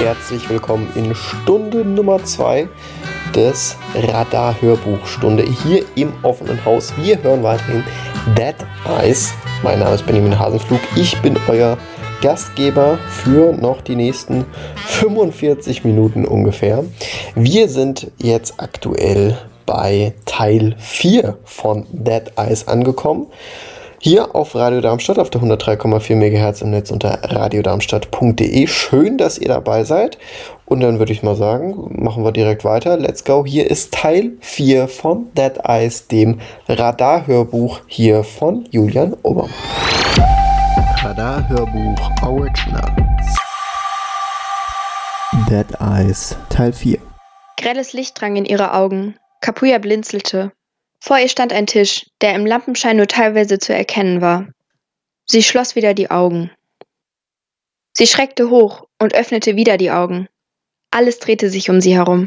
herzlich willkommen in Stunde Nummer 2 des Radar-Hörbuchstunde hier im offenen Haus. Wir hören weiterhin Dead Eyes. Mein Name ist Benjamin Hasenflug. Ich bin euer Gastgeber für noch die nächsten 45 Minuten ungefähr. Wir sind jetzt aktuell bei Teil 4 von Dead Eyes angekommen. Hier auf Radio Darmstadt auf der 103,4 MHz im Netz unter radiodarmstadt.de. Schön, dass ihr dabei seid. Und dann würde ich mal sagen, machen wir direkt weiter. Let's go. Hier ist Teil 4 von Dead Eyes, dem Radar-Hörbuch hier von Julian Obermann. Radar-Hörbuch Original. Dead Eyes, Teil 4. Grelles Licht drang in ihre Augen. Kapuya blinzelte. Vor ihr stand ein Tisch, der im Lampenschein nur teilweise zu erkennen war. Sie schloss wieder die Augen. Sie schreckte hoch und öffnete wieder die Augen. Alles drehte sich um sie herum.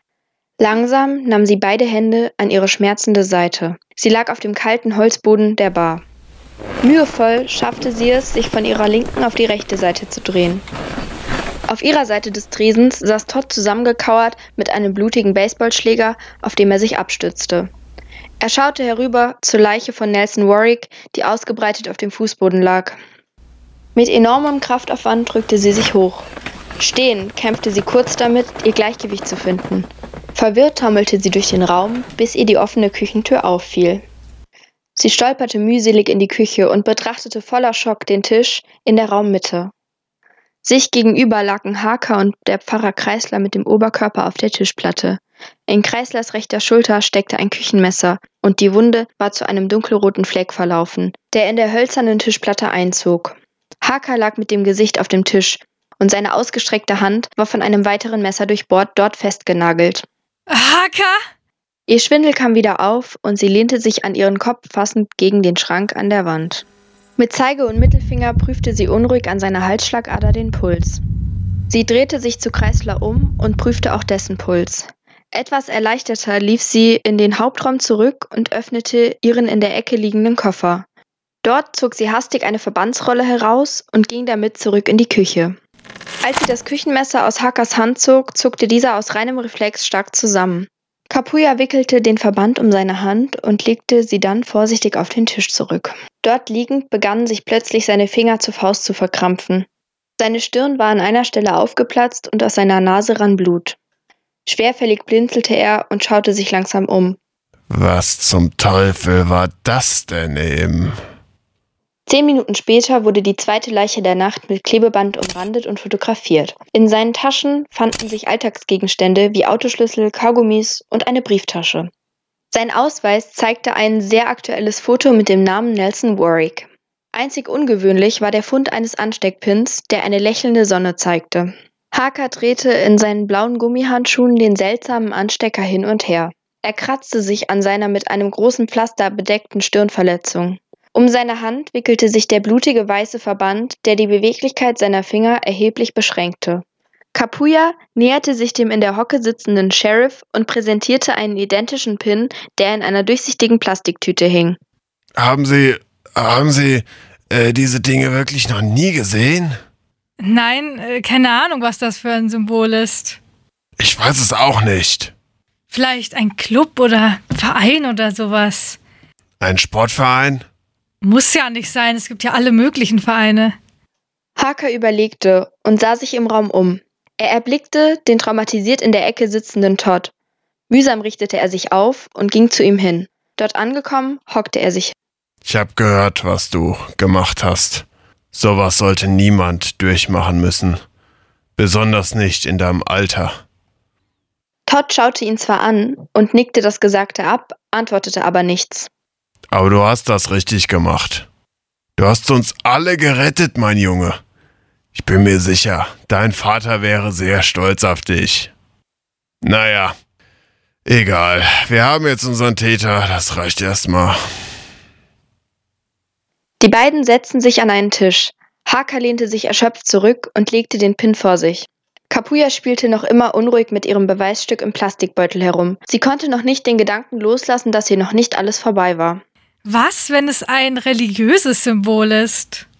Langsam nahm sie beide Hände an ihre schmerzende Seite. Sie lag auf dem kalten Holzboden der Bar. Mühevoll schaffte sie es, sich von ihrer linken auf die rechte Seite zu drehen. Auf ihrer Seite des Tresens saß Todd zusammengekauert mit einem blutigen Baseballschläger, auf dem er sich abstützte. Er schaute herüber zur Leiche von Nelson Warwick, die ausgebreitet auf dem Fußboden lag. Mit enormem Kraftaufwand drückte sie sich hoch. Stehend kämpfte sie kurz damit, ihr Gleichgewicht zu finden. Verwirrt taumelte sie durch den Raum, bis ihr die offene Küchentür auffiel. Sie stolperte mühselig in die Küche und betrachtete voller Schock den Tisch in der Raummitte. Sich gegenüber lagen Harker und der Pfarrer Kreisler mit dem Oberkörper auf der Tischplatte. In Kreislers rechter Schulter steckte ein Küchenmesser und die Wunde war zu einem dunkelroten Fleck verlaufen, der in der hölzernen Tischplatte einzog. Harker lag mit dem Gesicht auf dem Tisch und seine ausgestreckte Hand war von einem weiteren Messer durchbohrt, dort festgenagelt. Harker! Ihr Schwindel kam wieder auf und sie lehnte sich an ihren Kopf fassend gegen den Schrank an der Wand. Mit Zeige und Mittelfinger prüfte sie unruhig an seiner Halsschlagader den Puls. Sie drehte sich zu Kreisler um und prüfte auch dessen Puls. Etwas erleichterter lief sie in den Hauptraum zurück und öffnete ihren in der Ecke liegenden Koffer. Dort zog sie hastig eine Verbandsrolle heraus und ging damit zurück in die Küche. Als sie das Küchenmesser aus Harkers Hand zog, zuckte dieser aus reinem Reflex stark zusammen. Kapuya wickelte den Verband um seine Hand und legte sie dann vorsichtig auf den Tisch zurück. Dort liegend begannen sich plötzlich seine Finger zur Faust zu verkrampfen. Seine Stirn war an einer Stelle aufgeplatzt und aus seiner Nase rann Blut. Schwerfällig blinzelte er und schaute sich langsam um. Was zum Teufel war das denn eben? 10 Minuten später wurde die zweite Leiche der Nacht mit Klebeband umrandet und fotografiert. In seinen Taschen fanden sich Alltagsgegenstände wie Autoschlüssel, Kaugummis und eine Brieftasche. Sein Ausweis zeigte ein sehr aktuelles Foto mit dem Namen Nelson Warwick. Einzig ungewöhnlich war der Fund eines Ansteckpins, der eine lächelnde Sonne zeigte. Harker drehte in seinen blauen Gummihandschuhen den seltsamen Anstecker hin und her. Er kratzte sich an seiner mit einem großen Pflaster bedeckten Stirnverletzung. Um seine Hand wickelte sich der blutige weiße Verband, der die Beweglichkeit seiner Finger erheblich beschränkte. Kapuya näherte sich dem in der Hocke sitzenden Sheriff und präsentierte einen identischen Pin, der in einer durchsichtigen Plastiktüte hing. Haben Sie diese Dinge wirklich noch nie gesehen? Nein, keine Ahnung, was das für ein Symbol ist. Ich weiß es auch nicht. Vielleicht ein Club oder Verein oder sowas. Ein Sportverein? Muss ja nicht sein, es gibt ja alle möglichen Vereine. Harker überlegte und sah sich im Raum um. Er erblickte den traumatisiert in der Ecke sitzenden Todd. Mühsam richtete er sich auf und ging zu ihm hin. Dort angekommen, hockte er sich. Ich habe gehört, was du gemacht hast. Sowas sollte niemand durchmachen müssen. Besonders nicht in deinem Alter. Todd schaute ihn zwar an und nickte das Gesagte ab, antwortete aber nichts. Aber du hast das richtig gemacht. Du hast uns alle gerettet, mein Junge. Ich bin mir sicher, dein Vater wäre sehr stolz auf dich. Naja, egal. Wir haben jetzt unseren Täter, das reicht erstmal. Die beiden setzten sich an einen Tisch. Harker lehnte sich erschöpft zurück und legte den Pin vor sich. Kapuya spielte noch immer unruhig mit ihrem Beweisstück im Plastikbeutel herum. Sie konnte noch nicht den Gedanken loslassen, dass hier noch nicht alles vorbei war. Was, wenn es ein religiöses Symbol ist?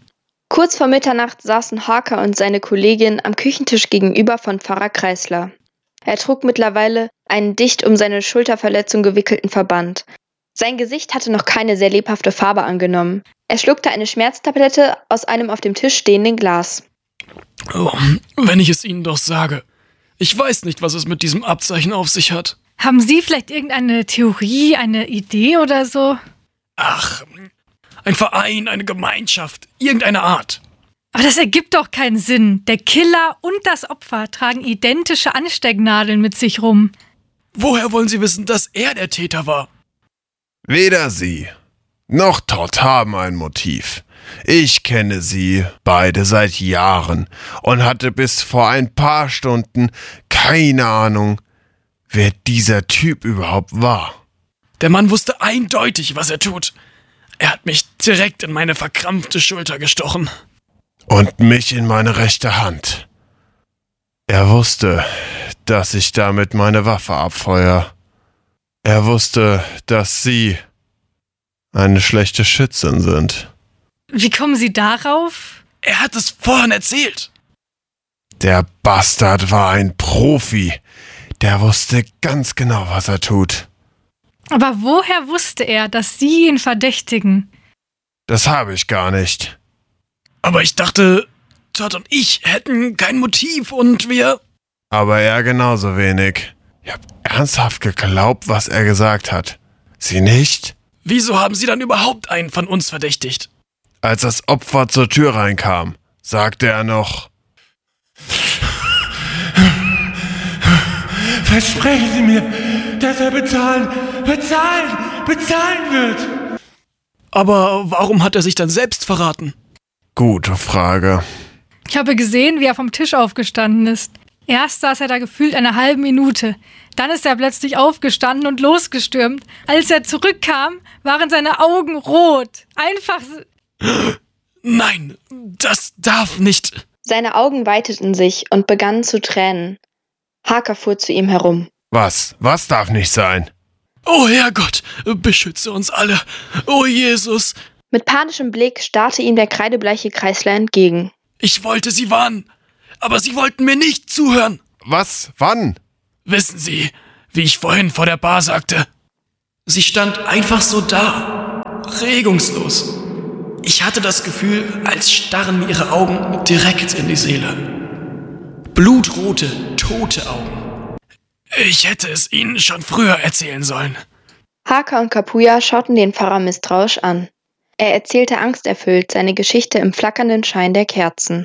Kurz vor Mitternacht saßen Harker und seine Kollegin am Küchentisch gegenüber von Pfarrer Kreisler. Er trug mittlerweile einen dicht um seine Schulterverletzung gewickelten Verband. Sein Gesicht hatte noch keine sehr lebhafte Farbe angenommen. Er schluckte eine Schmerztablette aus einem auf dem Tisch stehenden Glas. Oh, wenn ich es Ihnen doch sage. Ich weiß nicht, was es mit diesem Abzeichen auf sich hat. Haben Sie vielleicht irgendeine Theorie, eine Idee oder so? Ach, ein Verein, eine Gemeinschaft, irgendeine Art. Aber das ergibt doch keinen Sinn. Der Killer und das Opfer tragen identische Anstecknadeln mit sich rum. Woher wollen Sie wissen, dass er der Täter war? Weder Sie noch Todd haben ein Motiv. Ich kenne sie beide seit Jahren und hatte bis vor ein paar Stunden keine Ahnung, wer dieser Typ überhaupt war. Der Mann wusste eindeutig, was er tut. Er hat mich direkt in meine verkrampfte Schulter gestochen. Und mich in meine rechte Hand. Er wusste, dass ich damit meine Waffe abfeuere. Er wusste, dass Sie eine schlechte Schützin sind. Wie kommen Sie darauf? Er hat es vorhin erzählt. Der Bastard war ein Profi. Der wusste ganz genau, was er tut. Aber woher wusste er, dass Sie ihn verdächtigen? Das habe ich gar nicht. Aber ich dachte, Todd und ich hätten kein Motiv und wir... Aber er genauso wenig. Ich habe ernsthaft geglaubt, was er gesagt hat. Sie nicht? Wieso haben Sie dann überhaupt einen von uns verdächtigt? Als das Opfer zur Tür reinkam, sagte er noch: Versprechen Sie mir, dass er bezahlen wird. Aber warum hat er sich dann selbst verraten? Gute Frage. Ich habe gesehen, wie er vom Tisch aufgestanden ist. Erst saß er da gefühlt eine halbe Minute. Dann ist er plötzlich aufgestanden und losgestürmt. Als er zurückkam, waren seine Augen rot. Einfach... Nein, das darf nicht. Seine Augen weiteten sich und begannen zu tränen. Harker fuhr zu ihm herum. Was? Was darf nicht sein? Oh Herrgott, beschütze uns alle. Oh Jesus. Mit panischem Blick starrte ihm der kreidebleiche Kreisler entgegen. Ich wollte Sie warnen, aber Sie wollten mir nicht zuhören. Was? Wann? Wissen Sie, wie ich vorhin vor der Bar sagte? Sie stand einfach so da, regungslos. Ich hatte das Gefühl, als starren mir ihre Augen direkt in die Seele. Blutrote, tote Augen. Ich hätte es Ihnen schon früher erzählen sollen. Harker und Kapuya schauten den Pfarrer misstrauisch an. Er erzählte angsterfüllt seine Geschichte im flackernden Schein der Kerzen.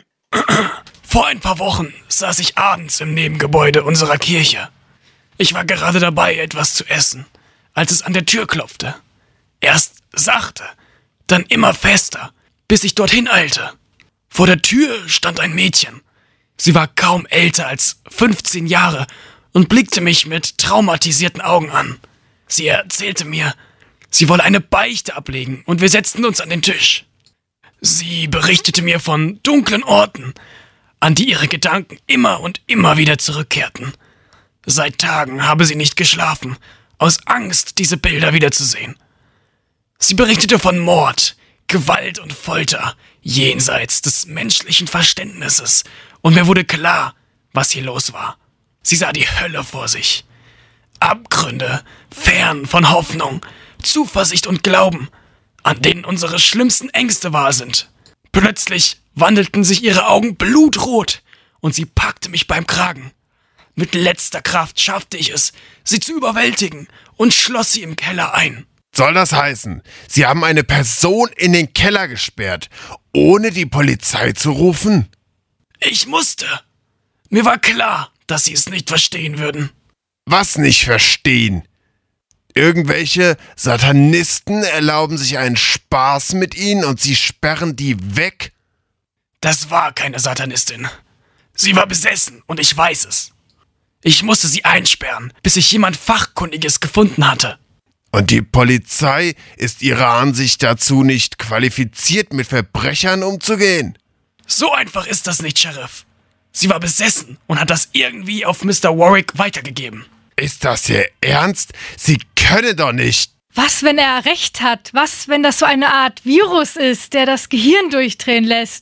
Vor ein paar Wochen saß ich abends im Nebengebäude unserer Kirche. Ich war gerade dabei, etwas zu essen, als es an der Tür klopfte. Erst sachte, dann immer fester, bis ich dorthin eilte. Vor der Tür stand ein Mädchen. Sie war kaum älter als 15 Jahre und blickte mich mit traumatisierten Augen an. Sie erzählte mir, sie wolle eine Beichte ablegen und wir setzten uns an den Tisch. Sie berichtete mir von dunklen Orten, an die ihre Gedanken immer und immer wieder zurückkehrten. Seit Tagen habe sie nicht geschlafen, aus Angst, diese Bilder wiederzusehen. Sie berichtete von Mord, Gewalt und Folter, jenseits des menschlichen Verständnisses, und mir wurde klar, was hier los war. Sie sah die Hölle vor sich. Abgründe, fern von Hoffnung, Zuversicht und Glauben, an denen unsere schlimmsten Ängste wahr sind. Plötzlich wandelten sich ihre Augen blutrot und sie packte mich beim Kragen. Mit letzter Kraft schaffte ich es, sie zu überwältigen und schloss sie im Keller ein. Soll das heißen, Sie haben eine Person in den Keller gesperrt, ohne die Polizei zu rufen? Ich musste. Mir war klar, dass sie es nicht verstehen würden. Was nicht verstehen? Irgendwelche Satanisten erlauben sich einen Spaß mit Ihnen und Sie sperren die weg? Das war keine Satanistin. Sie war besessen und ich weiß es. Ich musste sie einsperren, bis ich jemand Fachkundiges gefunden hatte. Und die Polizei ist Ihrer Ansicht dazu nicht qualifiziert, mit Verbrechern umzugehen? So einfach ist das nicht, Sheriff. Sie war besessen und hat das irgendwie auf Mr. Warwick weitergegeben. Ist das Ihr Ernst? Sie können doch nicht. Was, wenn er recht hat? Was, wenn das so eine Art Virus ist, der das Gehirn durchdrehen lässt?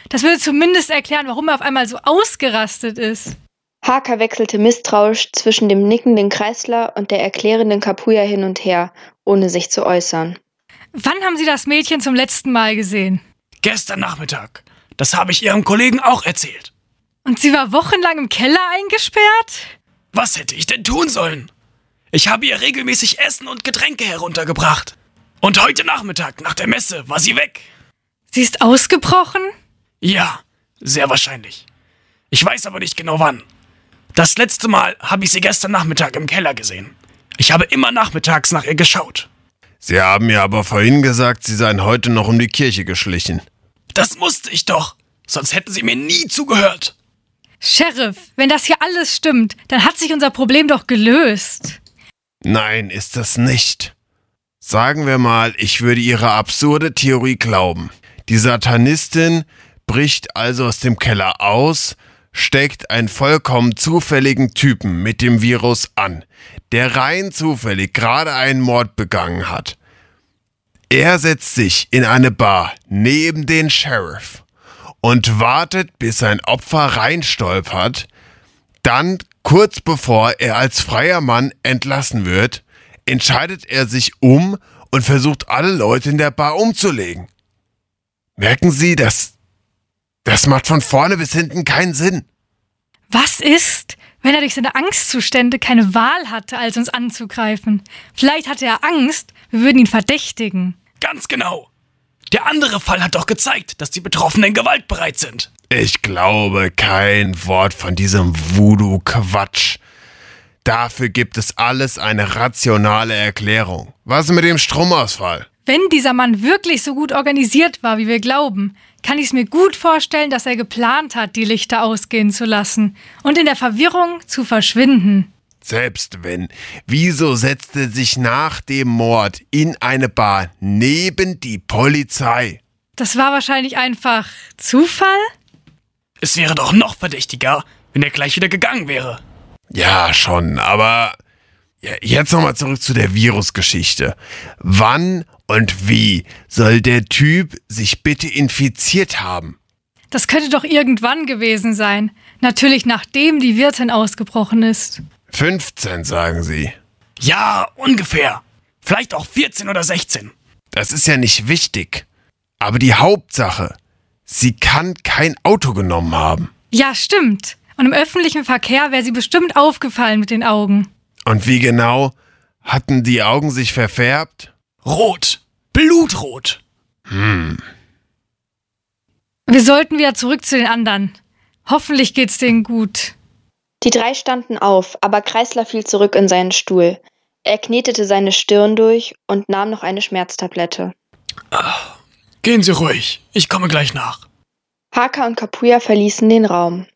Das würde zumindest erklären, warum er auf einmal so ausgerastet ist. Haka wechselte misstrauisch zwischen dem nickenden Kreisler und der erklärenden Kapuya hin und her, ohne sich zu äußern. Wann haben Sie das Mädchen zum letzten Mal gesehen? Gestern Nachmittag. Das habe ich Ihrem Kollegen auch erzählt. Und sie war wochenlang im Keller eingesperrt? Was hätte ich denn tun sollen? Ich habe ihr regelmäßig Essen und Getränke heruntergebracht. Und heute Nachmittag, nach der Messe, war sie weg. Sie ist ausgebrochen? Ja, sehr wahrscheinlich. Ich weiß aber nicht genau wann. Das letzte Mal habe ich sie gestern Nachmittag im Keller gesehen. Ich habe immer nachmittags nach ihr geschaut. Sie haben mir aber vorhin gesagt, Sie seien heute noch um die Kirche geschlichen. Das musste ich doch, sonst hätten sie mir nie zugehört. Sheriff, wenn das hier alles stimmt, dann hat sich unser Problem doch gelöst. Nein, ist das nicht. Sagen wir mal, ich würde Ihre absurde Theorie glauben. Die Satanistin bricht also aus dem Keller aus, steckt einen vollkommen zufälligen Typen mit dem Virus an, der rein zufällig gerade einen Mord begangen hat. Er setzt sich in eine Bar neben den Sheriff und wartet, bis sein Opfer reinstolpert. Dann, kurz bevor er als freier Mann entlassen wird, entscheidet er sich um und versucht, alle Leute in der Bar umzulegen. Merken Sie, das macht von vorne bis hinten keinen Sinn. Was ist, wenn er durch seine Angstzustände keine Wahl hatte, als uns anzugreifen? Vielleicht hatte er Angst, wir würden ihn verdächtigen. Ganz genau. Der andere Fall hat doch gezeigt, dass die Betroffenen gewaltbereit sind. Ich glaube kein Wort von diesem Voodoo-Quatsch. Dafür gibt es alles eine rationale Erklärung. Was mit dem Stromausfall? Wenn dieser Mann wirklich so gut organisiert war, wie wir glauben, kann ich es mir gut vorstellen, dass er geplant hat, die Lichter ausgehen zu lassen und in der Verwirrung zu verschwinden. Selbst wenn, wieso setzte er sich nach dem Mord in eine Bar neben die Polizei? Das war wahrscheinlich einfach Zufall? Es wäre doch noch verdächtiger, wenn er gleich wieder gegangen wäre. Ja, schon, aber jetzt nochmal zurück zu der Virusgeschichte. Wann und wie soll der Typ sich bitte infiziert haben? Das könnte doch irgendwann gewesen sein. Natürlich nachdem die Wirtin ausgebrochen ist. 15, sagen Sie. Ja, ungefähr. Vielleicht auch 14 oder 16. Das ist ja nicht wichtig. Aber die Hauptsache, sie kann kein Auto genommen haben. Ja, stimmt. Und im öffentlichen Verkehr wäre sie bestimmt aufgefallen mit den Augen. Und wie genau? Hatten die Augen sich verfärbt? Rot. Blutrot. Wir sollten wieder zurück zu den anderen. Hoffentlich geht's denen gut. Die drei standen auf, aber Kreisler fiel zurück in seinen Stuhl. Er knetete seine Stirn durch und nahm noch eine Schmerztablette. Gehen Sie ruhig. Ich komme gleich nach. Haka und Kapuya verließen den Raum.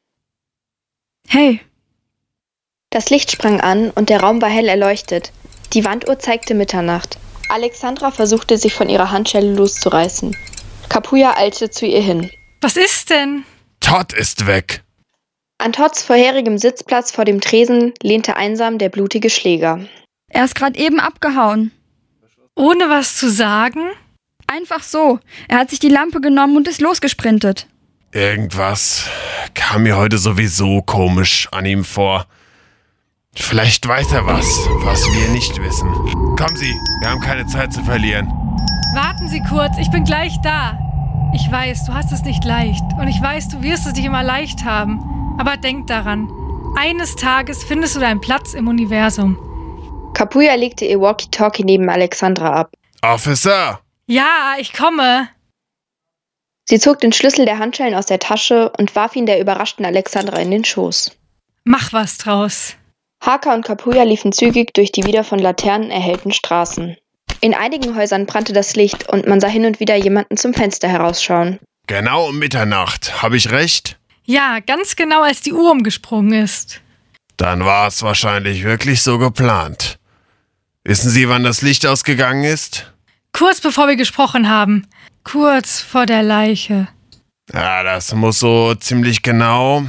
Hey, Das Licht sprang an und der Raum war hell erleuchtet. Die Wanduhr zeigte Mitternacht. Alexandra versuchte, sich von ihrer Handschelle loszureißen. Kapuya eilte zu ihr hin. Was ist denn? Todd ist weg. An Todds vorherigem Sitzplatz vor dem Tresen lehnte einsam der blutige Schläger. er ist gerade eben abgehauen. Ohne was zu sagen? Einfach so. Er hat sich die Lampe genommen und ist losgesprintet. Irgendwas kam mir heute sowieso komisch an ihm vor. Vielleicht weiß er was wir nicht wissen. Kommen Sie, wir haben keine Zeit zu verlieren. Warten Sie kurz, ich bin gleich da. Ich weiß, du hast es nicht leicht. Und ich weiß, du wirst es nicht immer leicht haben. Aber denk daran, eines Tages findest du deinen Platz im Universum. Kapuya legte ihr Walkie-Talkie neben Alexandra ab. Officer! Ja, ich komme. Sie zog den Schlüssel der Handschellen aus der Tasche und warf ihn der überraschten Alexandra in den Schoß. Mach was draus. Haka und Kapuya liefen zügig durch die wieder von Laternen erhellten Straßen. In einigen Häusern brannte das Licht und man sah hin und wieder jemanden zum Fenster herausschauen. Genau um Mitternacht, habe ich recht? Ja, ganz genau, als die Uhr umgesprungen ist. Dann war es wahrscheinlich wirklich so geplant. Wissen Sie, wann das Licht ausgegangen ist? Kurz bevor wir gesprochen haben. Kurz vor der Leiche. Ja, das muss so ziemlich genau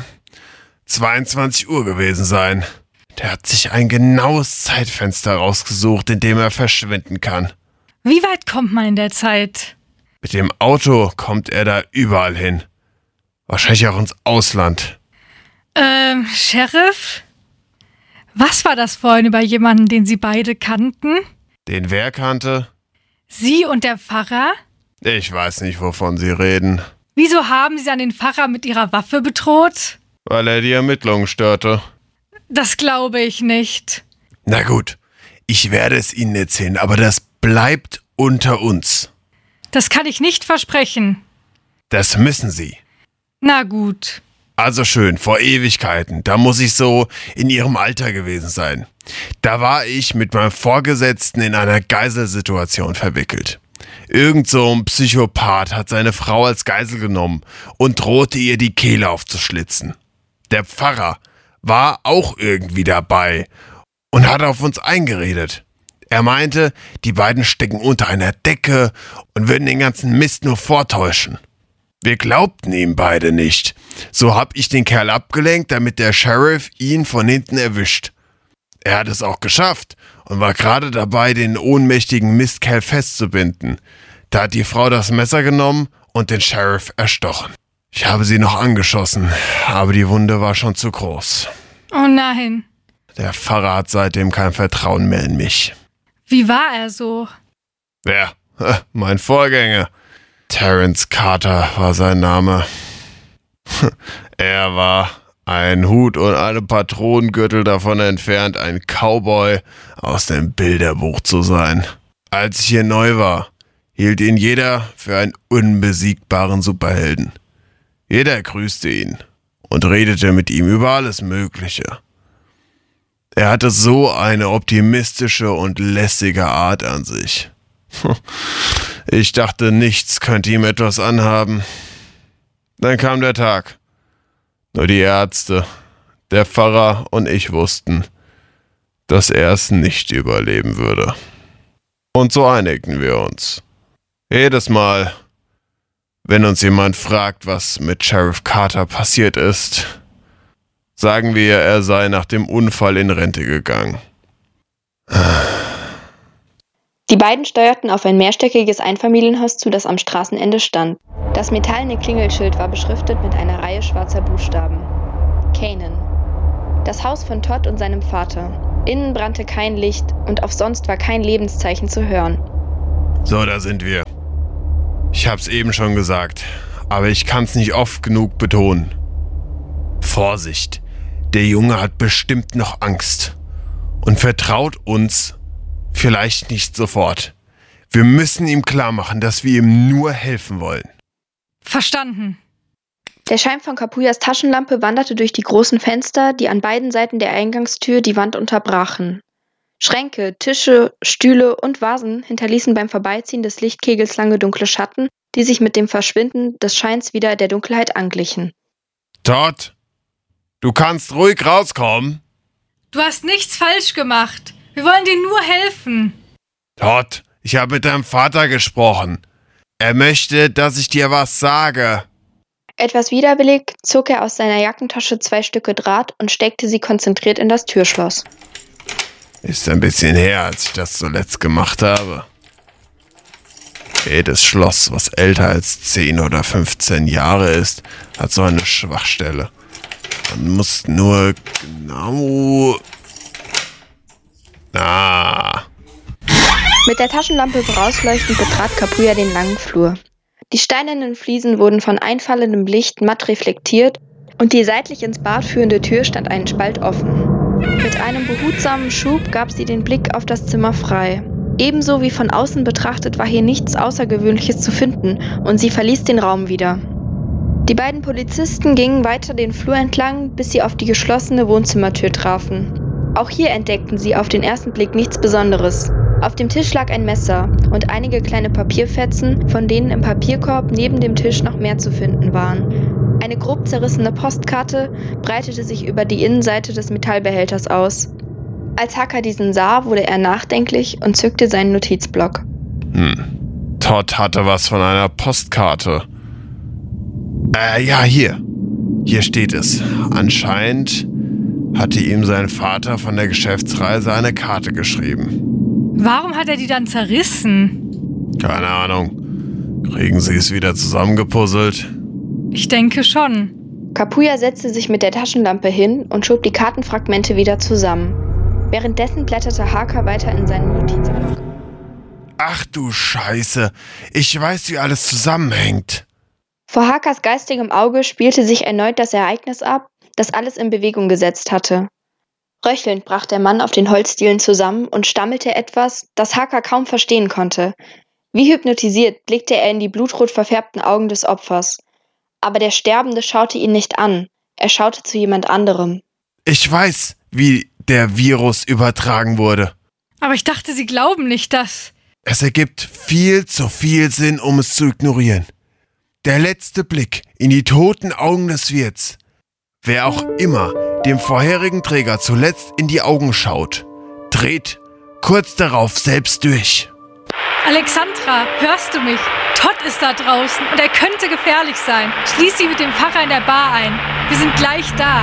22 Uhr gewesen sein. Der hat sich ein genaues Zeitfenster rausgesucht, in dem er verschwinden kann. Wie weit kommt man in der Zeit? Mit dem Auto kommt er da überall hin. Wahrscheinlich auch ins Ausland. Sheriff? Was war das vorhin über jemanden, den Sie beide kannten? Den wer kannte? Sie und der Pfarrer? Ich weiß nicht, wovon Sie reden. Wieso haben Sie dann den Pfarrer mit Ihrer Waffe bedroht? Weil er die Ermittlungen störte. Das glaube ich nicht. Na gut, ich werde es Ihnen erzählen, aber das bleibt unter uns. Das kann ich nicht versprechen. Das müssen Sie. Na gut. Also schön, vor Ewigkeiten. Da muss ich so in Ihrem Alter gewesen sein. Da war ich mit meinem Vorgesetzten in einer Geiselsituation verwickelt. Irgend so ein Psychopath hat seine Frau als Geisel genommen und drohte ihr die Kehle aufzuschlitzen. Der Pfarrer war auch irgendwie dabei und hat auf uns eingeredet. Er meinte, die beiden stecken unter einer Decke und würden den ganzen Mist nur vortäuschen. Wir glaubten ihm beide nicht. So hab ich den Kerl abgelenkt, damit der Sheriff ihn von hinten erwischt. Er hat es auch geschafft und war gerade dabei, den ohnmächtigen Mistkerl festzubinden. Da hat die Frau das Messer genommen und den Sheriff erstochen. Ich habe sie noch angeschossen, aber die Wunde war schon zu groß. Oh nein. Der Pfarrer hat seitdem kein Vertrauen mehr in mich. Wie war er so? Wer? Mein Vorgänger. Terence Carter war sein Name. Er war ein Hut und eine Patronengürtel davon entfernt, ein Cowboy aus dem Bilderbuch zu sein. Als ich hier neu war, hielt ihn jeder für einen unbesiegbaren Superhelden. Jeder grüßte ihn und redete mit ihm über alles Mögliche. Er hatte so eine optimistische und lässige Art an sich. Ich dachte, nichts könnte ihm etwas anhaben. Dann kam der Tag. Nur die Ärzte, der Pfarrer und ich wussten, dass er es nicht überleben würde. Und so einigten wir uns. Jedes Mal, wenn uns jemand fragt, was mit Sheriff Carter passiert ist, sagen wir, er sei nach dem Unfall in Rente gegangen. Die beiden steuerten auf ein mehrstöckiges Einfamilienhaus zu, das am Straßenende stand. Das metallene Klingelschild war beschriftet mit einer Reihe schwarzer Buchstaben. Canaan. Das Haus von Todd und seinem Vater. Innen brannte kein Licht und auch sonst war kein Lebenszeichen zu hören. So, da sind wir. Ich hab's eben schon gesagt, aber ich kann's nicht oft genug betonen. Vorsicht, der Junge hat bestimmt noch Angst und vertraut uns vielleicht nicht sofort. Wir müssen ihm klar machen, dass wir ihm nur helfen wollen. Verstanden. Der Schein von Capullas Taschenlampe wanderte durch die großen Fenster, die an beiden Seiten der Eingangstür die Wand unterbrachen. Schränke, Tische, Stühle und Vasen hinterließen beim Vorbeiziehen des Lichtkegels lange dunkle Schatten, die sich mit dem Verschwinden des Scheins wieder der Dunkelheit anglichen. Todd, du kannst ruhig rauskommen. Du hast nichts falsch gemacht. Wir wollen dir nur helfen. Todd, ich habe mit deinem Vater gesprochen. Er möchte, dass ich dir was sage. Etwas widerwillig zog er aus seiner Jackentasche 2 Stücke Draht und steckte sie konzentriert in das Türschloss. Ist ein bisschen her, als ich das zuletzt gemacht habe. Jedes Schloss, was älter als 10 oder 15 Jahre ist, hat so eine Schwachstelle. Man muss nur genau... Mit der Taschenlampe vorausleuchtend betrat Capulla den langen Flur. Die steinernen Fliesen wurden von einfallendem Licht matt reflektiert und die seitlich ins Bad führende Tür stand einen Spalt offen. Mit einem behutsamen Schub gab sie den Blick auf das Zimmer frei. Ebenso wie von außen betrachtet war hier nichts Außergewöhnliches zu finden und sie verließ den Raum wieder. Die beiden Polizisten gingen weiter den Flur entlang, bis sie auf die geschlossene Wohnzimmertür trafen. Auch hier entdeckten sie auf den ersten Blick nichts Besonderes. Auf dem Tisch lag ein Messer und einige kleine Papierfetzen, von denen im Papierkorb neben dem Tisch noch mehr zu finden waren. Eine grob zerrissene Postkarte breitete sich über die Innenseite des Metallbehälters aus. Als Hacker diesen sah, wurde er nachdenklich und zückte seinen Notizblock. Todd hatte was von einer Postkarte. Ja, hier. Hier steht es. Anscheinend hatte ihm sein Vater von der Geschäftsreise eine Karte geschrieben. Warum hat er die dann zerrissen? Keine Ahnung. Kriegen Sie es wieder zusammengepuzzelt? Ich denke schon. Kapuya setzte sich mit der Taschenlampe hin und schob die Kartenfragmente wieder zusammen. Währenddessen blätterte Haka weiter in seinem Notizblock. Ach du Scheiße, ich weiß, wie alles zusammenhängt. Vor Hakas geistigem Auge spielte sich erneut das Ereignis ab, das alles in Bewegung gesetzt hatte. Röchelnd brach der Mann auf den Holzdielen zusammen und stammelte etwas, das Haka kaum verstehen konnte. Wie hypnotisiert blickte er in die blutrot verfärbten Augen des Opfers. Aber der Sterbende schaute ihn nicht an. Er schaute zu jemand anderem. Ich weiß, wie der Virus übertragen wurde. Aber ich dachte, Sie glauben nicht, dass... Es ergibt viel zu viel Sinn, um es zu ignorieren. Der letzte Blick in die toten Augen des Wirts. Wer auch immer dem vorherigen Träger zuletzt in die Augen schaut, dreht kurz darauf selbst durch. Alexandra, hörst du mich? Todd ist da draußen und er könnte gefährlich sein. Schließ sie mit dem Pfarrer in der Bar ein. Wir sind gleich da.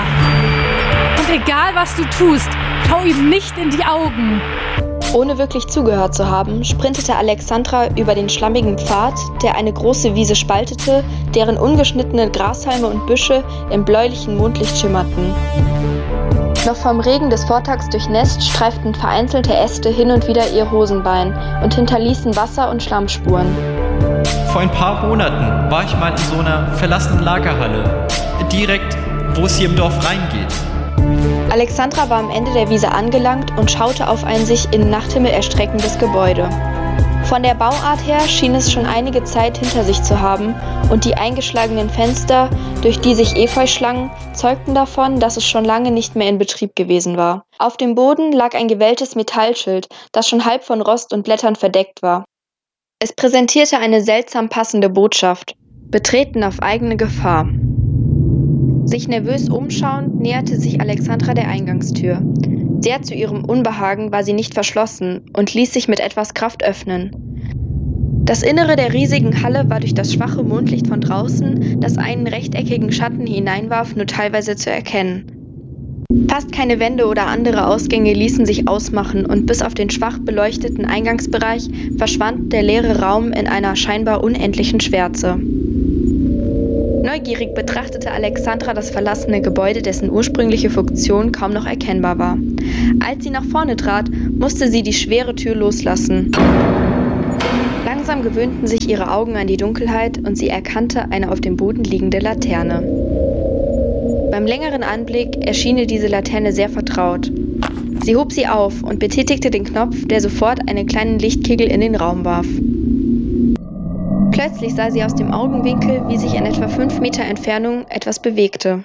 Und egal, was du tust, schau ihm nicht in die Augen. Ohne wirklich zugehört zu haben, sprintete Alexandra über den schlammigen Pfad, der eine große Wiese spaltete, deren ungeschnittene Grashalme und Büsche im bläulichen Mondlicht schimmerten. Noch vom Regen des Vortags durchnässt, streiften vereinzelte Äste hin und wieder ihr Hosenbein und hinterließen Wasser- und Schlammspuren. Vor ein paar Monaten war ich mal in so einer verlassenen Lagerhalle, direkt, wo es hier im Dorf reingeht. Alexandra war am Ende der Wiese angelangt und schaute auf ein sich in Nachthimmel erstreckendes Gebäude. Von der Bauart her schien es schon einige Zeit hinter sich zu haben und die eingeschlagenen Fenster, durch die sich Efeu schlangen, zeugten davon, dass es schon lange nicht mehr in Betrieb gewesen war. Auf dem Boden lag ein gewelltes Metallschild, das schon halb von Rost und Blättern verdeckt war. Es präsentierte eine seltsam passende Botschaft: Betreten auf eigene Gefahr. Sich nervös umschauend, näherte sich Alexandra der Eingangstür. Sehr zu ihrem Unbehagen war sie nicht verschlossen und ließ sich mit etwas Kraft öffnen. Das Innere der riesigen Halle war durch das schwache Mondlicht von draußen, das einen rechteckigen Schatten hineinwarf, nur teilweise zu erkennen. Fast keine Wände oder andere Ausgänge ließen sich ausmachen und bis auf den schwach beleuchteten Eingangsbereich verschwand der leere Raum in einer scheinbar unendlichen Schwärze. Neugierig betrachtete Alexandra das verlassene Gebäude, dessen ursprüngliche Funktion kaum noch erkennbar war. Als sie nach vorne trat, musste sie die schwere Tür loslassen. Langsam gewöhnten sich ihre Augen an die Dunkelheit und sie erkannte eine auf dem Boden liegende Laterne. Beim längeren Anblick erschien ihr diese Laterne sehr vertraut. Sie hob sie auf und betätigte den Knopf, der sofort einen kleinen Lichtkegel in den Raum warf. Plötzlich sah sie aus dem Augenwinkel, wie sich in etwa 5 Meter Entfernung etwas bewegte.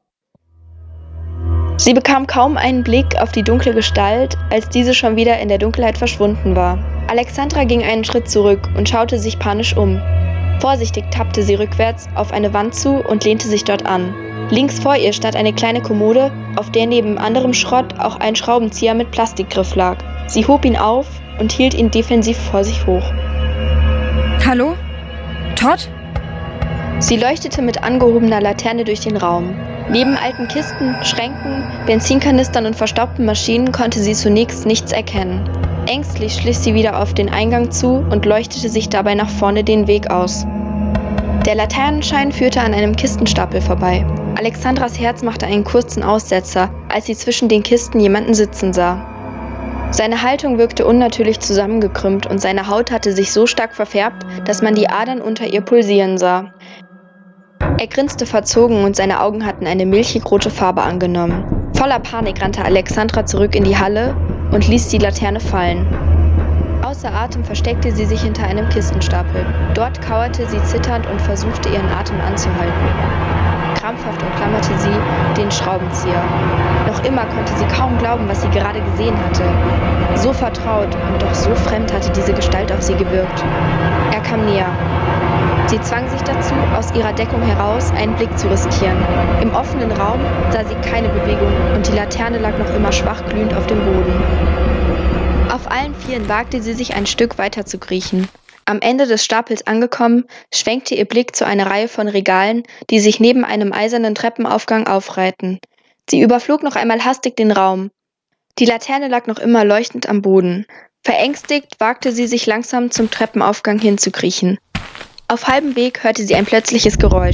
Sie bekam kaum einen Blick auf die dunkle Gestalt, als diese schon wieder in der Dunkelheit verschwunden war. Alexandra ging einen Schritt zurück und schaute sich panisch um. Vorsichtig tappte sie rückwärts auf eine Wand zu und lehnte sich dort an. Links vor ihr stand eine kleine Kommode, auf der neben anderem Schrott auch ein Schraubenzieher mit Plastikgriff lag. Sie hob ihn auf und hielt ihn defensiv vor sich hoch. Hallo? Todd? Sie leuchtete mit angehobener Laterne durch den Raum. Neben alten Kisten, Schränken, Benzinkanistern und verstaubten Maschinen konnte sie zunächst nichts erkennen. Ängstlich schlich sie wieder auf den Eingang zu und leuchtete sich dabei nach vorne den Weg aus. Der Laternenschein führte an einem Kistenstapel vorbei. Alexandras Herz machte einen kurzen Aussetzer, als sie zwischen den Kisten jemanden sitzen sah. Seine Haltung wirkte unnatürlich zusammengekrümmt und seine Haut hatte sich so stark verfärbt, dass man die Adern unter ihr pulsieren sah. Er grinste verzogen und seine Augen hatten eine milchig-rote Farbe angenommen. Voller Panik rannte Alexandra zurück in die Halle und ließ die Laterne fallen. Außer Atem versteckte sie sich hinter einem Kistenstapel. Dort kauerte sie zitternd und versuchte, ihren Atem anzuhalten. Krampfhaft umklammerte sie den Schraubenzieher. Noch immer konnte sie kaum glauben, was sie gerade gesehen hatte. So vertraut und doch so fremd hatte diese Gestalt auf sie gewirkt. Er kam näher. Sie zwang sich dazu, aus ihrer Deckung heraus einen Blick zu riskieren. Im offenen Raum sah sie keine Bewegung und die Laterne lag noch immer schwach glühend auf dem Boden. Auf allen Vieren wagte sie sich ein Stück weiter zu kriechen. Am Ende des Stapels angekommen, schwenkte ihr Blick zu einer Reihe von Regalen, die sich neben einem eisernen Treppenaufgang aufreihten. Sie überflog noch einmal hastig den Raum. Die Laterne lag noch immer leuchtend am Boden. Verängstigt wagte sie sich langsam zum Treppenaufgang hinzukriechen. Auf halbem Weg hörte sie ein plötzliches Geräusch,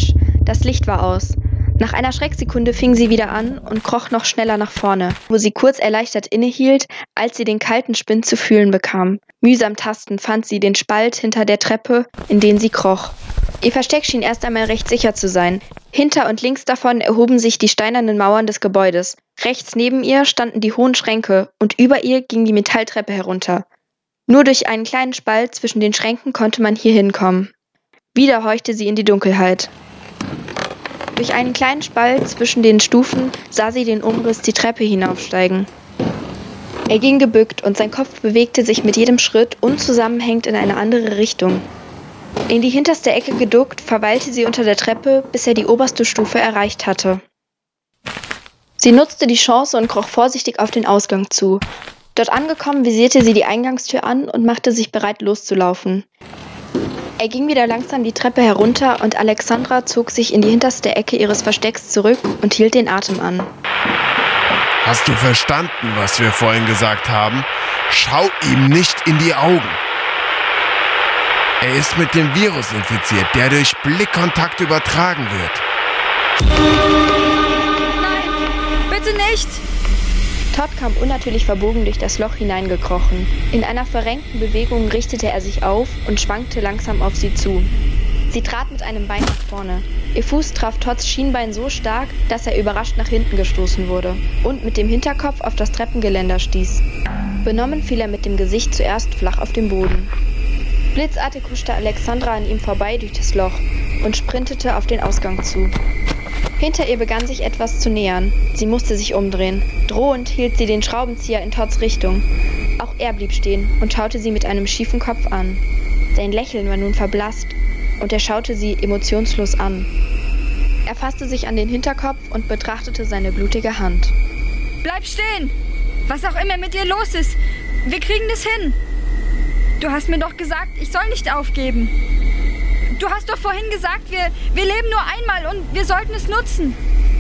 Das Licht war aus. Nach einer Schrecksekunde fing sie wieder an und kroch noch schneller nach vorne, wo sie kurz erleichtert innehielt, als sie den kalten Spind zu fühlen bekam. Mühsam tastend fand sie den Spalt hinter der Treppe, in den sie kroch. Ihr Versteck schien erst einmal recht sicher zu sein. Hinter und links davon erhoben sich die steinernen Mauern des Gebäudes. Rechts neben ihr standen die hohen Schränke und über ihr ging die Metalltreppe herunter. Nur durch einen kleinen Spalt zwischen den Schränken konnte man hier hinkommen. Wieder horchte sie in die Dunkelheit. Durch einen kleinen Spalt zwischen den Stufen sah sie den Umriss die Treppe hinaufsteigen. Er ging gebückt und sein Kopf bewegte sich mit jedem Schritt unzusammenhängend in eine andere Richtung. In die hinterste Ecke geduckt, verweilte sie unter der Treppe, bis er die oberste Stufe erreicht hatte. Sie nutzte die Chance und kroch vorsichtig auf den Ausgang zu. Dort angekommen, visierte sie die Eingangstür an und machte sich bereit, loszulaufen. Er ging wieder langsam die Treppe herunter und Alexandra zog sich in die hinterste Ecke ihres Verstecks zurück und hielt den Atem an. Hast du verstanden, was wir vorhin gesagt haben? Schau ihm nicht in die Augen. Er ist mit dem Virus infiziert, der durch Blickkontakt übertragen wird. Nein, bitte nicht! Todd kam unnatürlich verbogen durch das Loch hineingekrochen. In einer verrenkten Bewegung richtete er sich auf und schwankte langsam auf sie zu. Sie trat mit einem Bein nach vorne. Ihr Fuß traf Todds Schienbein so stark, dass er überrascht nach hinten gestoßen wurde und mit dem Hinterkopf auf das Treppengeländer stieß. Benommen fiel er mit dem Gesicht zuerst flach auf den Boden. Blitzartig huschte Alexandra an ihm vorbei durch das Loch und sprintete auf den Ausgang zu. Hinter ihr begann sich etwas zu nähern. Sie musste sich umdrehen. Drohend hielt sie den Schraubenzieher in Todds Richtung. Auch er blieb stehen und schaute sie mit einem schiefen Kopf an. Sein Lächeln war nun verblasst und er schaute sie emotionslos an. Er fasste sich an den Hinterkopf und betrachtete seine blutige Hand. Bleib stehen! Was auch immer mit dir los ist, wir kriegen das hin. Du hast mir doch gesagt, ich soll nicht aufgeben. Du hast doch vorhin gesagt, wir leben nur einmal und wir sollten es nutzen.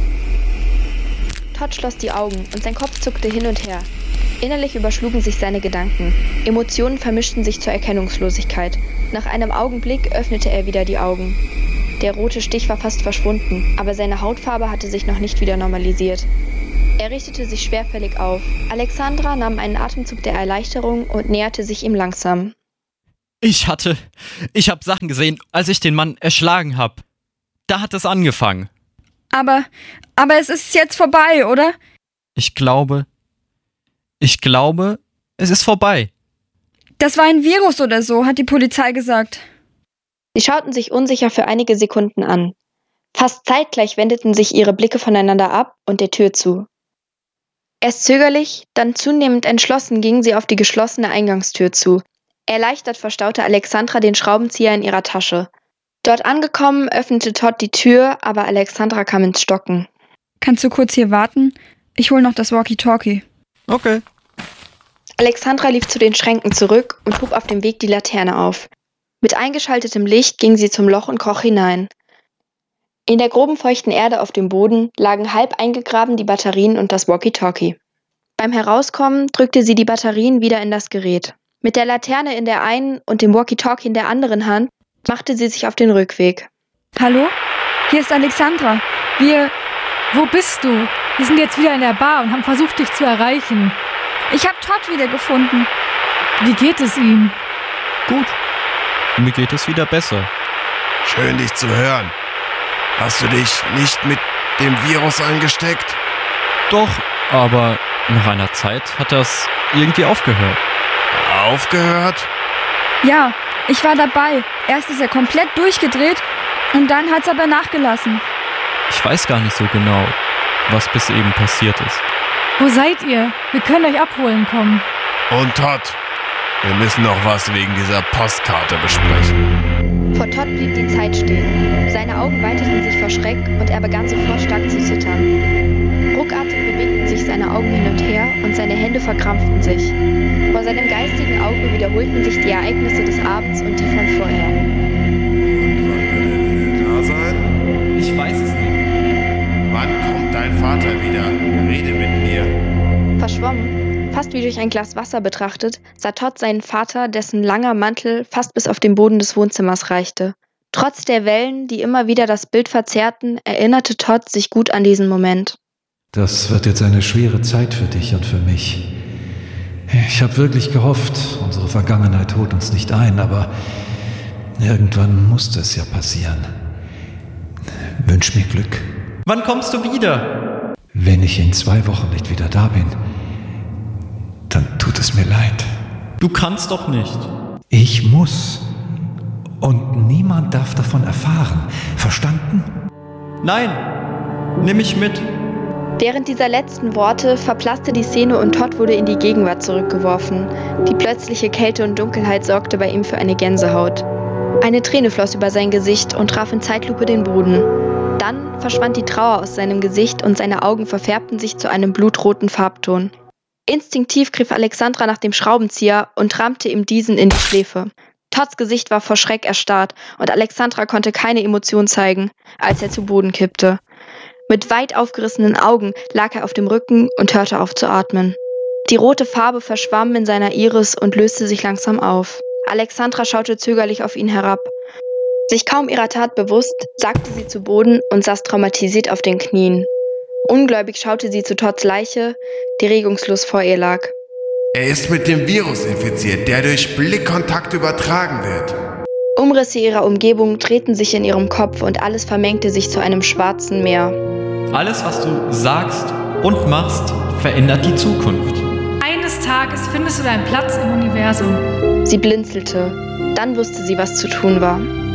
Todd schloss die Augen und sein Kopf zuckte hin und her. Innerlich überschlugen sich seine Gedanken. Emotionen vermischten sich zur Erkennungslosigkeit. Nach einem Augenblick öffnete er wieder die Augen. Der rote Stich war fast verschwunden, aber seine Hautfarbe hatte sich noch nicht wieder normalisiert. Er richtete sich schwerfällig auf. Alexandra nahm einen Atemzug der Erleichterung und näherte sich ihm langsam. Ich habe Sachen gesehen, als ich den Mann erschlagen habe. Da hat es angefangen. Aber es ist jetzt vorbei, oder? Ich glaube, es ist vorbei. Das war ein Virus oder so, hat die Polizei gesagt. Sie schauten sich unsicher für einige Sekunden an. Fast zeitgleich wendeten sich ihre Blicke voneinander ab und der Tür zu. Erst zögerlich, dann zunehmend entschlossen gingen sie auf die geschlossene Eingangstür zu. Erleichtert verstaute Alexandra den Schraubenzieher in ihrer Tasche. Dort angekommen, öffnete Todd die Tür, aber Alexandra kam ins Stocken. Kannst du kurz hier warten? Ich hol noch das Walkie-Talkie. Okay. Alexandra lief zu den Schränken zurück und hob auf dem Weg die Laterne auf. Mit eingeschaltetem Licht ging sie zum Loch und kroch hinein. In der groben feuchten Erde auf dem Boden lagen halb eingegraben die Batterien und das Walkie-Talkie. Beim Herauskommen drückte sie die Batterien wieder in das Gerät. Mit der Laterne in der einen und dem Walkie-Talkie in der anderen Hand machte sie sich auf den Rückweg. Hallo? Hier ist Alexandra. Wo bist du? Wir sind jetzt wieder in der Bar und haben versucht, dich zu erreichen. Ich habe Todd wiedergefunden. Wie geht es ihm? Gut. Mir geht es wieder besser. Schön, dich zu hören. Hast du dich nicht mit dem Virus angesteckt? Doch, aber nach einer Zeit hat das irgendwie aufgehört. Aufgehört? Ja, ich war dabei. Erst ist er komplett durchgedreht und dann hat's aber nachgelassen. Ich weiß gar nicht so genau, was bis eben passiert ist. Wo seid ihr? Wir können euch abholen kommen. Und Todd, wir müssen noch was wegen dieser Postkarte besprechen. Vor Todd blieb die Zeit stehen. Seine Augen weiteten sich vor Schreck und er begann sofort stark zu zittern. Ruckartig bewegten sich seine Augen hin und her und seine Hände verkrampften sich. Vor seinem geistigen Auge wiederholten sich die Ereignisse des Abends und die von vorher. Und wann wird er da sein? Ich weiß es nicht. Wann kommt dein Vater wieder? Rede mit mir. Verschwommen, fast wie durch ein Glas Wasser betrachtet, sah Todd seinen Vater, dessen langer Mantel fast bis auf den Boden des Wohnzimmers reichte. Trotz der Wellen, die immer wieder das Bild verzerrten, erinnerte Todd sich gut an diesen Moment. Das wird jetzt eine schwere Zeit für dich und für mich. Ich habe wirklich gehofft, unsere Vergangenheit holt uns nicht ein, aber irgendwann musste es ja passieren. Wünsch mir Glück. Wann kommst du wieder? Wenn ich in 2 Wochen nicht wieder da bin, dann tut es mir leid. Du kannst doch nicht. Ich muss. Und niemand darf davon erfahren. Verstanden? Nein, nimm mich mit. Während dieser letzten Worte verblasste die Szene und Todd wurde in die Gegenwart zurückgeworfen. Die plötzliche Kälte und Dunkelheit sorgte bei ihm für eine Gänsehaut. Eine Träne floss über sein Gesicht und traf in Zeitlupe den Boden. Dann verschwand die Trauer aus seinem Gesicht und seine Augen verfärbten sich zu einem blutroten Farbton. Instinktiv griff Alexandra nach dem Schraubenzieher und rammte ihm diesen in die Schläfe. Todds Gesicht war vor Schreck erstarrt und Alexandra konnte keine Emotion zeigen, als er zu Boden kippte. Mit weit aufgerissenen Augen lag er auf dem Rücken und hörte auf zu atmen. Die rote Farbe verschwamm in seiner Iris und löste sich langsam auf. Alexandra schaute zögerlich auf ihn herab. Sich kaum ihrer Tat bewusst, sackte sie zu Boden und saß traumatisiert auf den Knien. Ungläubig schaute sie zu Todds Leiche, die regungslos vor ihr lag. Er ist mit dem Virus infiziert, der durch Blickkontakt übertragen wird. Umrisse ihrer Umgebung drehten sich in ihrem Kopf und alles vermengte sich zu einem schwarzen Meer. Alles, was du sagst und machst, verändert die Zukunft. Eines Tages findest du deinen Platz im Universum. Sie blinzelte. Dann wusste sie, was zu tun war.